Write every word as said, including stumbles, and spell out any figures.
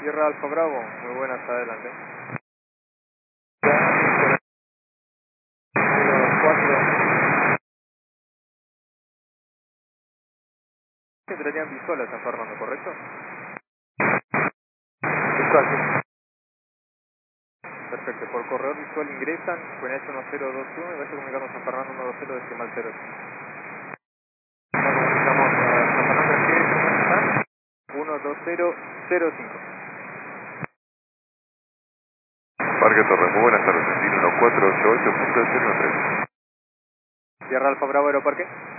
Sierra Alfa Bravo, muy buenas, adelante. Tendrían visual a San Fernando, ¿correcto? Visual, sí. Perfecto, por corredor visual ingresan con H uno cero dos uno y vas a comunicar con San Fernando uno dos cero decimal cero. Comunicamos a San Fernando G, ¿cómo están? uno dos cero cero cinco. Parque Torre, muy buenas tardes, destino uno cuatro ocho ocho punto cero uno tres. Sierra Alfa Bravo Aeroparque.